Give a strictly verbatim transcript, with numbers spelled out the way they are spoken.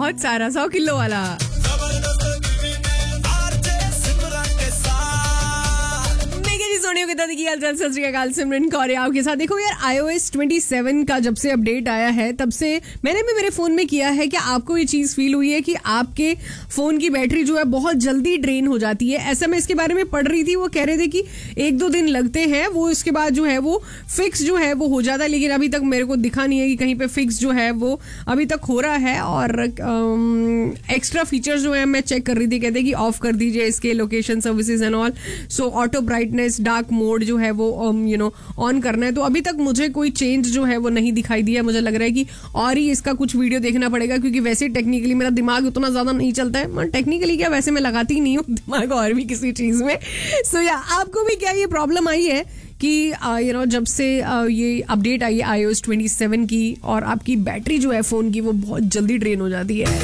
बहुत सारा, सौ किलो वाला। सोनियो के दादी की हालचाल, सत श्री अकाल, सिमरन कौर आपके साथ। देखो यार, आईओएस सत्ताईस का जब से अपडेट आया है तब से मैंने भी मेरे फोन में किया है कि आपको ये चीज फील हुई है कि आपके फोन की बैटरी जो है बहुत जल्दी ड्रेन हो जाती है। ऐसा मैं इसके बारे में पढ़ रही थी, वो कह रहे थे कि एक दो दिन लगते हैं, वो इसके बाद जो है वो फिक्स जो है वो हो जाता है, लेकिन अभी तक मेरे को दिखा नहीं है कि कहीं पे फिक्स जो है वो अभी तक हो रहा है। और एक्स्ट्रा फीचर्स जो है मैं चेक कर रही थी, कहते कि ऑफ कर दीजिए इसके location services and all, so auto brightness dark mode जो है वो यू नो ऑन करना है। तो अभी तक मुझे कोई चेंज जो है वो नहीं दिखाई दिया। मुझे लग रहा है कि और ही इसका कुछ वीडियो देखना पड़ेगा, क्योंकि वैसे टेक्निकली मेरा दिमाग उतना ज्यादा नहीं चलता है। टेक्निकली क्या, वैसे मैं लगाती ही नहीं हूँ दिमाग और भी किसी चीज में। सो so, या आपको भी क्या ये प्रॉब्लम आई है कि यू नो जब से uh, ये अपडेट आई है आईओएस सत्ताईस की, और आपकी बैटरी जो है फोन की वो बहुत जल्दी ड्रेन हो जाती है?